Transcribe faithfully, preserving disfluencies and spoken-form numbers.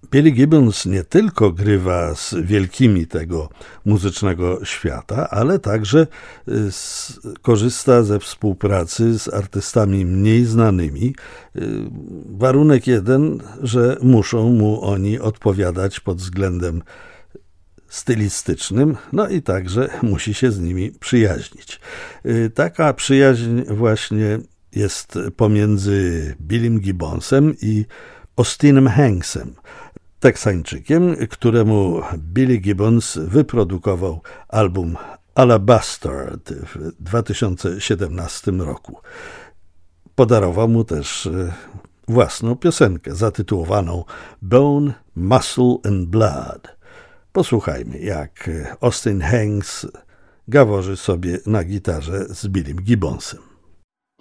Billy Gibbons nie tylko grywa z wielkimi tego muzycznego świata, ale także z, korzysta ze współpracy z artystami mniej znanymi. Warunek jeden, że muszą mu oni odpowiadać pod względem stylistycznym, no i także musi się z nimi przyjaźnić. Taka przyjaźń właśnie jest pomiędzy Billym Gibbonsem i Austinem Hanksem, Teksańczykiem, któremu Billy Gibbons wyprodukował album Alabaster w dwa tysiące siedemnastym roku. Podarował mu też własną piosenkę zatytułowaną Bone, Muscle and Blood. Posłuchajmy, jak Austin Hanks gaworzy sobie na gitarze z Billym Gibbonsem.